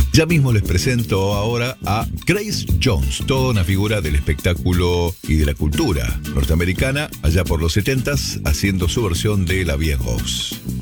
Ya mismo les presento ahora a Grace Jones, toda una figura del espectáculo y de la cultura norteamericana, allá por los 70s, haciendo su versión de La Vie en Rose.